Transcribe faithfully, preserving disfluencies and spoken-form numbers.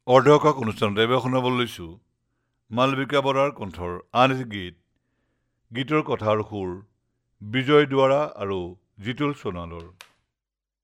অৰ্ধকক অনুষ্ঠানত এবাৰ শুনাবলৈ লৈছোঁ মালবিকা বৰাৰ কণ্ঠৰ আন এটি গীত। গীতৰ কথা আৰু সুৰ বিজয় দুৱাৰা আৰু জিতুল সোণোৱালৰ।